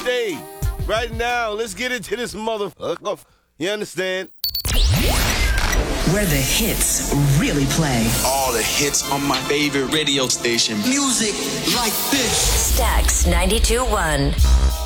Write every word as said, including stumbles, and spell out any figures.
day. Right now, let's get into this motherfucker. You understand? Where the hits really play. All the hits on my favorite radio station. Music like this. Stax ninety-two point one.